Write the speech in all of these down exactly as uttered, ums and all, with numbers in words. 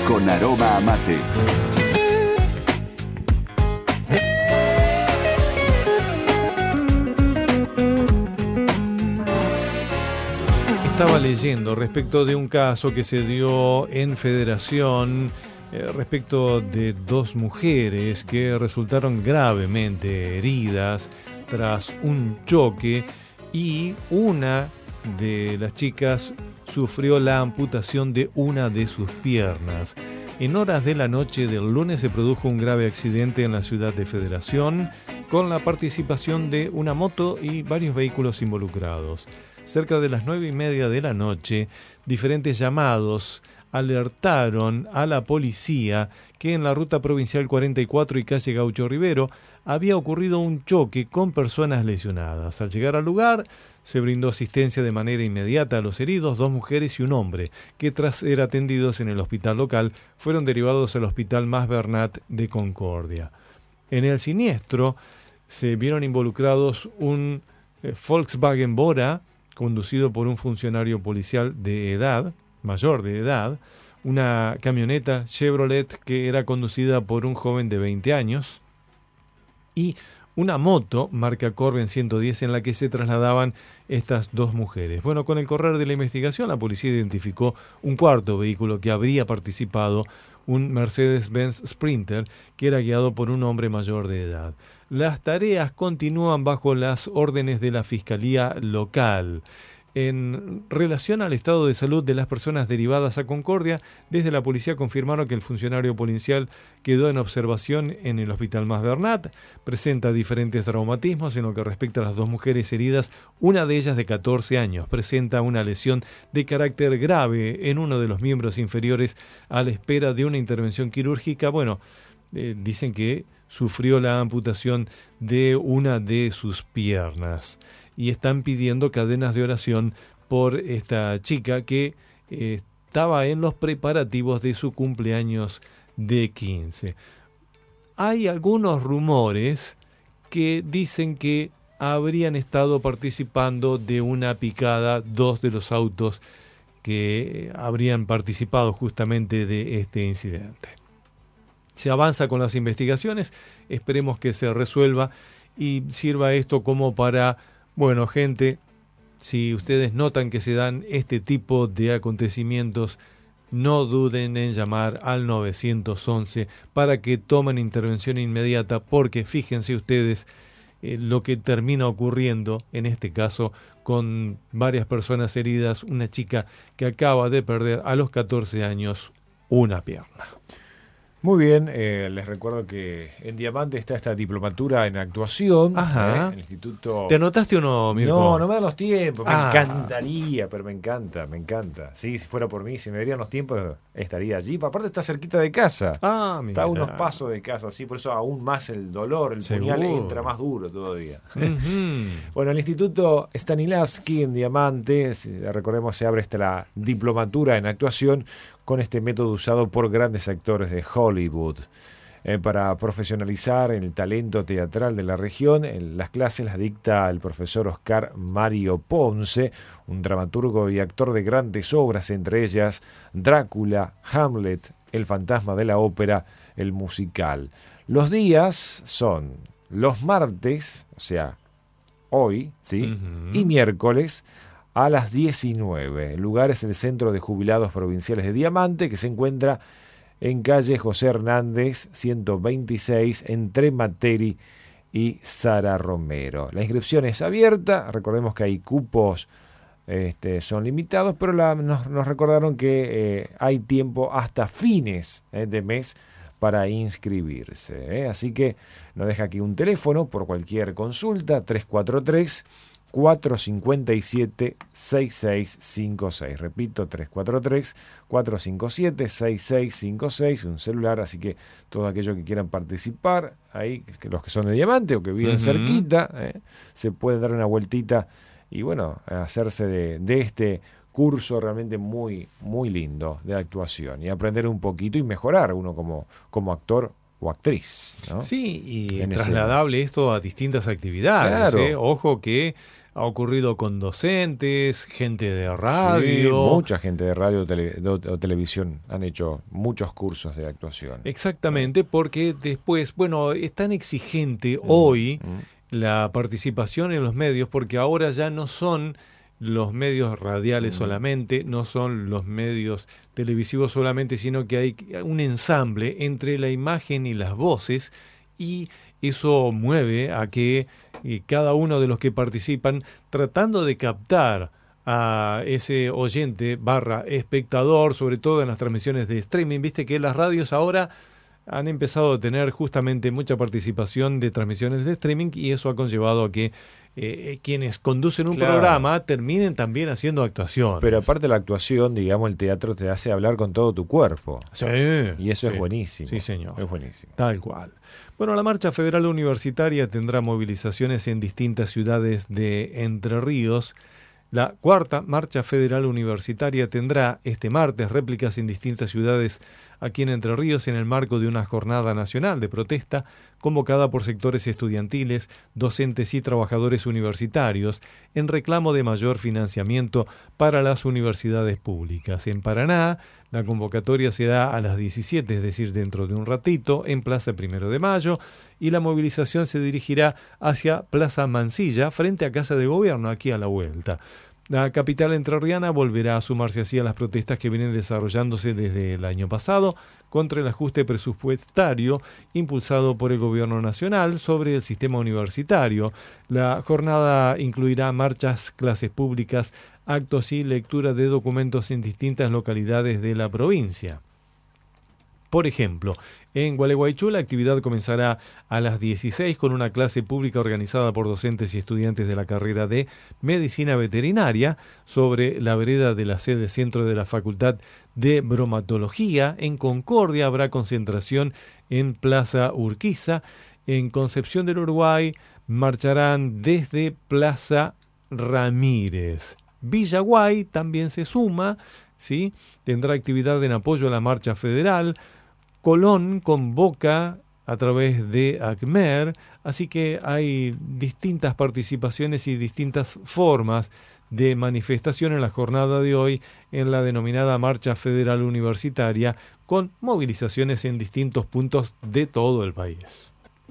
con aroma a mate. Estaba leyendo respecto de un caso que se dio en Federación eh, respecto de dos mujeres que resultaron gravemente heridas tras un choque y una de las chicas sufrió la amputación de una de sus piernas. En horas de la noche del lunes se produjo un grave accidente en la ciudad de Federación con la participación de una moto y varios vehículos involucrados. Cerca de las nueve y media de la noche, diferentes llamados alertaron a la policía que en la ruta provincial cuarenta y cuatro y calle Gaucho Rivero había ocurrido un choque con personas lesionadas. Al llegar al lugar, se brindó asistencia de manera inmediata a los heridos, dos mujeres y un hombre, que tras ser atendidos en el hospital local, fueron derivados al Hospital Mas Bernat de Concordia. En el siniestro se vieron involucrados un eh, Volkswagen Bora, conducido por un funcionario policial de edad, mayor de edad, una camioneta Chevrolet que era conducida por un joven de veinte años y una moto marca Corben ciento diez en la que se trasladaban estas dos mujeres. Bueno, con el correr de la investigación, la policía identificó un cuarto vehículo que habría participado, un Mercedes-Benz Sprinter, que era guiado por un hombre mayor de edad. Las tareas continúan bajo las órdenes de la Fiscalía Local. En relación al estado de salud de las personas derivadas a Concordia, desde la policía confirmaron que el funcionario policial quedó en observación en el Hospital Mas Bernat, presenta diferentes traumatismos en lo que respecta a las dos mujeres heridas, una de ellas de catorce años, presenta una lesión de carácter grave en uno de los miembros inferiores a la espera de una intervención quirúrgica. Bueno, eh, dicen que sufrió la amputación de una de sus piernas y están pidiendo cadenas de oración por esta chica que eh, estaba en los preparativos de su cumpleaños de quince. Hay algunos rumores que dicen que habrían estado participando de una picada dos de los autos que habrían participado justamente de este incidente. Se avanza con las investigaciones, esperemos que se resuelva y sirva esto como para, bueno, gente, si ustedes notan que se dan este tipo de acontecimientos, no duden en llamar al nueve once para que tomen intervención inmediata, porque fíjense ustedes eh, lo que termina ocurriendo, en este caso, con varias personas heridas, una chica que acaba de perder a los catorce años una pierna. Muy bien, eh, les recuerdo que en Diamante está esta diplomatura en actuación. Ajá. ¿eh? El instituto... ¿Te anotaste o no, Mirko? No, no me dan los tiempos, me Ah. encantaría, pero me encanta, me encanta. Sí, si fuera por mí, si me darían los tiempos, estaría allí. Aparte está cerquita de casa. Ah, mira. Está a unos pasos de casa, sí, por eso aún más el dolor, el Seguro. puñal entra más duro todavía. Uh-huh. Bueno, el Instituto Stanislavski en Diamante, recordemos, se abre esta la diplomatura en actuación con este método usado por grandes actores de Hollywood. Eh, para profesionalizar el talento teatral de la región, en las clases las dicta el profesor Oscar Mario Ponce, un dramaturgo y actor de grandes obras, entre ellas Drácula, Hamlet, El fantasma de la ópera, el musical. Los días son los martes, o sea, hoy, ¿sí? Uh-huh. Y miércoles a las diecinueve. El lugar es el Centro de Jubilados Provinciales de Diamante, que se encuentra en calle José Hernández ciento veintiséis, entre Materi y Sara Romero. La inscripción es abierta, recordemos que hay cupos, este, son limitados, pero la, nos, nos recordaron que eh, hay tiempo hasta fines eh, de mes para inscribirse. ¿eh? Así que nos deja aquí un teléfono por cualquier consulta, tres cuatro tres, cuatro cinco siete, seis seis cinco seis. Repito, tres cuatro tres, cuatro cinco siete, seis seis cinco seis, un celular, así que todos aquellos que quieran participar, ahí, que los que son de Diamante o que viven uh-huh. cerquita, eh, se pueden dar una vueltita y bueno, hacerse de, de este curso realmente muy, muy lindo de actuación y aprender un poquito y mejorar uno como, como actor o actriz, ¿no? Sí, y en trasladable ese... esto a distintas actividades. Claro. ¿eh? Ojo que ha ocurrido con docentes, gente de radio. Sí, mucha gente de radio o tele, de, televisión han hecho muchos cursos de actuación. Exactamente, porque después, bueno, es tan exigente mm, hoy mm. la participación en los medios, porque ahora ya no son los medios radiales mm. solamente, no son los medios televisivos solamente, sino que hay un ensamble entre la imagen y las voces, y eso mueve a que eh, cada uno de los que participan, tratando de captar a ese oyente barra espectador, sobre todo en las transmisiones de streaming, viste que las radios ahora han empezado a tener justamente mucha participación de transmisiones de streaming, y eso ha conllevado a que eh, quienes conducen un claro. programa terminen también haciendo actuación. Pero aparte de la actuación, digamos, el teatro te hace hablar con todo tu cuerpo. Sí. Y eso sí. es buenísimo. Sí, señor. Es buenísimo. Tal cual. Bueno, la Marcha Federal Universitaria tendrá movilizaciones en distintas ciudades de Entre Ríos. La cuarta Marcha Federal Universitaria tendrá este martes réplicas en distintas ciudades aquí en Entre Ríos en el marco de una jornada nacional de protesta convocada por sectores estudiantiles, docentes y trabajadores universitarios en reclamo de mayor financiamiento para las universidades públicas. En Paraná, la convocatoria será a las diecisiete, es decir, dentro de un ratito, en Plaza Primero de Mayo, y la movilización se dirigirá hacia Plaza Mansilla, frente a Casa de Gobierno, aquí a la vuelta. La capital entrerriana volverá a sumarse así a las protestas que vienen desarrollándose desde el año pasado contra el ajuste presupuestario impulsado por el gobierno nacional sobre el sistema universitario. La jornada incluirá marchas, clases públicas, actos y lectura de documentos en distintas localidades de la provincia. Por ejemplo, en Gualeguaychú la actividad comenzará a las dieciséis con una clase pública organizada por docentes y estudiantes de la carrera de Medicina Veterinaria sobre la vereda de la sede centro de la Facultad de Bromatología. En Concordia habrá concentración en Plaza Urquiza. En Concepción del Uruguay marcharán desde Plaza Ramírez. Villaguay también se suma, ¿sí? Tendrá actividad en apoyo a la marcha federal. Colón convoca a través de ACMER, así que hay distintas participaciones y distintas formas de manifestación en la jornada de hoy en la denominada Marcha Federal Universitaria, con movilizaciones en distintos puntos de todo el país.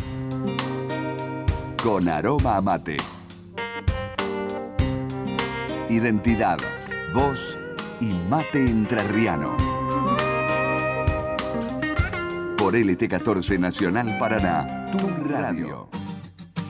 Con aroma a mate. Identidad, voz y mate entrerriano. Por L T catorce Nacional Paraná, tu radio.